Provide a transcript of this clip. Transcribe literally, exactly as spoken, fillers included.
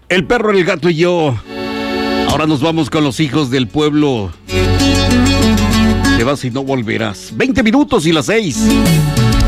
El perro, el gato y yo. Ahora nos vamos con los hijos del pueblo. Te vas y no volverás. veinte minutos y las seis.